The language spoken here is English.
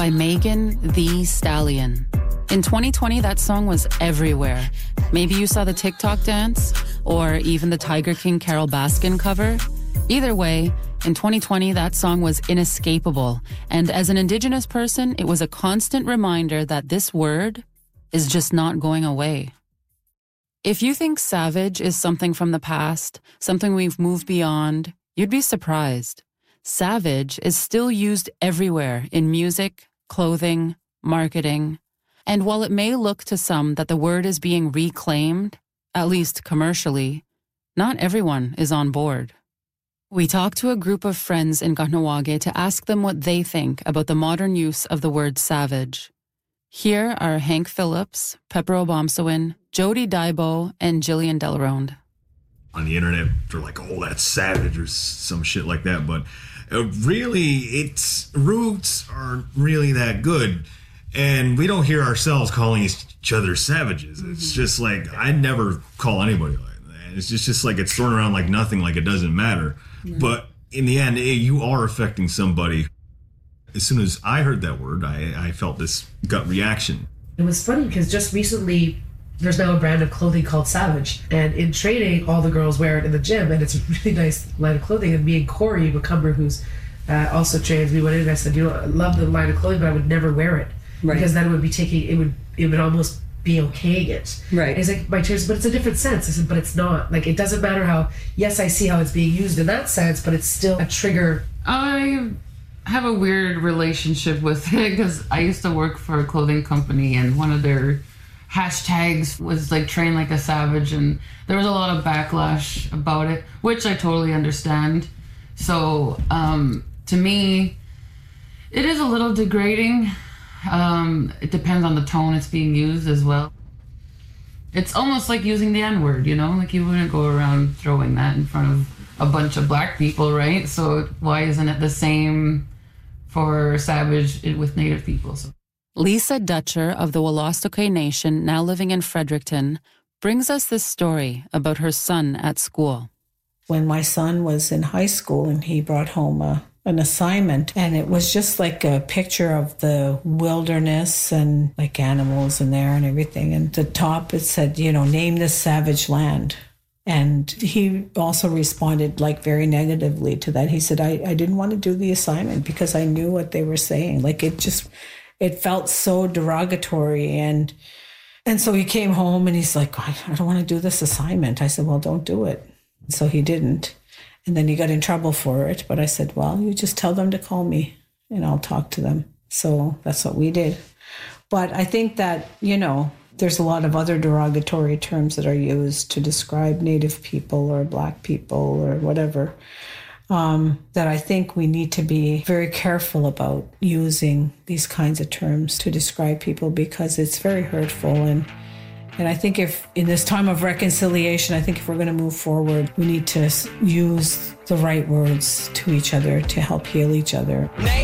by Megan Thee Stallion. In 2020, that song was everywhere. Maybe you saw the TikTok dance, or even the Tiger King Carole Baskin cover. Either way, in 2020, that song was inescapable. And as an Indigenous person, it was a constant reminder that this word is just not going away. If you think savage is something from the past, something we've moved beyond, you'd be surprised. Savage is still used everywhere in music, clothing, marketing. And while it may look to some that the word is being reclaimed, at least commercially, not everyone is on board. We talked to a group of friends in Kahnawake to ask them what they think about the modern use of the word savage. Here are Hank Phillips, Pepper Obomsawin, Jody Daibo, and Jillian Delaronde. On the internet, they're like, oh, that's savage or some shit like that. But really, its roots aren't really that good. And we don't hear ourselves calling each other savages. It's just like, I never call anybody like that. It's just like it's thrown around like nothing, like it doesn't matter. Yeah. But in the end, you are affecting somebody. As soon as I heard that word, I felt this gut reaction. It was funny because just recently, there's now a brand of clothing called Savage. And in training, all the girls wear it in the gym. And it's a really nice line of clothing. And me and Corey McCumber, who's also trans, we went in and I said, I love the line of clothing, but I would never wear it. Right. Because then it would be it would almost be okaying it. Right. And he's like, my trans, but it's a different sense. I said, but it's not. Like, it doesn't matter how, yes, I see how it's being used in that sense, but it's still a trigger. I have a weird relationship with it because I used to work for a clothing company and one of their hashtags was like train like a savage, and there was a lot of backlash about it, which I totally understand. So to me, it is a little degrading. It depends on the tone it's being used as well. It's almost like using the N-word, like you wouldn't go around throwing that in front of a bunch of black people, right? So why isn't it the same for savage with Native people? So. Lisa Dutcher of the Wolastoqey Nation, now living in Fredericton, brings us this story about her son at school. When my son was in high school and he brought home an assignment, and it was just like a picture of the wilderness and like animals in there and everything. And at the top it said, name this savage land. And he also responded like very negatively to that. He said, I didn't want to do the assignment because I knew what they were saying. Like it felt so derogatory. And so he came home and he's like, I don't want to do this assignment. I said, well, don't do it. So he didn't. And then he got in trouble for it. But I said, well, you just tell them to call me and I'll talk to them. So that's what we did. But I think that, there's a lot of other derogatory terms that are used to describe Native people or Black people or whatever, that I think we need to be very careful about using these kinds of terms to describe people because it's very hurtful. And I think if in this time of reconciliation, I think if we're going to move forward, we need to use the right words to each other to help heal each other.